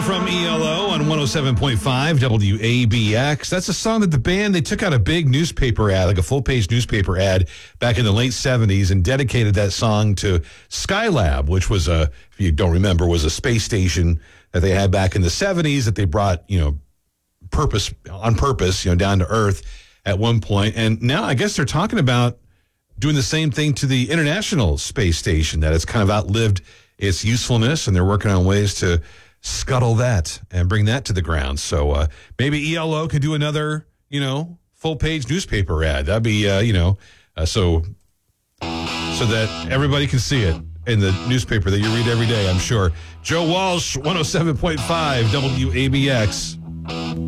from ELO on 107.5 WABX. That's a song that the band, they took out a big newspaper ad, like a full-page newspaper ad back in the late 70s and dedicated that song to Skylab, which was if you don't remember, was a space station that they had back in the 70s that they brought, on purpose, down to Earth at one point. And now I guess they're talking about doing the same thing to the International Space Station, that it's kind of outlived its usefulness, and they're working on ways to scuttle that and bring that to the ground. So maybe ELO could do another, full-page newspaper ad. That'd be, so that everybody can see it in the newspaper that you read every day, I'm sure. Joe Walsh, 107.5 WABX.